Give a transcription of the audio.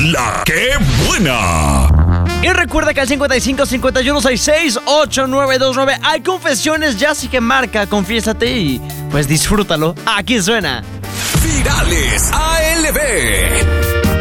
La que buena. Y recuerda que al 55 51 66 8929 hay confesiones, ya, así que marca, confiésate y pues disfrútalo. Aquí suena Virales ALB.